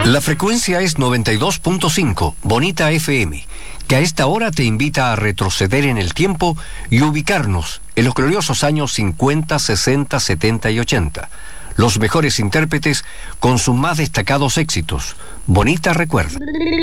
La frecuencia es 92.5, Bonita FM, que a esta hora te invita a retroceder en el tiempo y ubicarnos en los gloriosos años 50, 60, 70 y 80. Los mejores intérpretes con sus más destacados éxitos. Bonita recuerda.